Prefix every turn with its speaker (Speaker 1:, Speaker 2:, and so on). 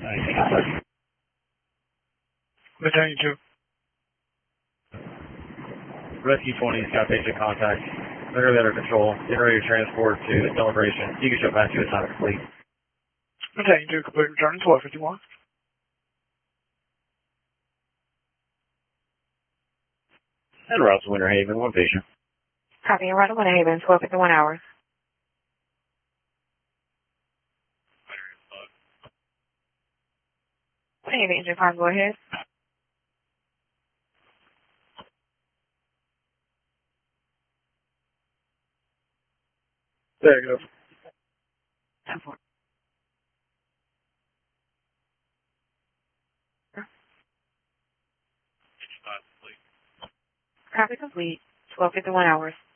Speaker 1: Battalion 2.
Speaker 2: Rescue 20's got basic contact. They're under control. Get ready to transport to Celebration. You can show back to assignment complete.
Speaker 1: Battalion 2, complete return to 1251.
Speaker 2: And route to Winter Haven, 1 patient.
Speaker 3: Copy, and route to Winter Haven, 12:51 hours. Hey, the engine farm, go ahead.
Speaker 1: There you go.
Speaker 3: 10-4. Copy complete, 12:51 hours.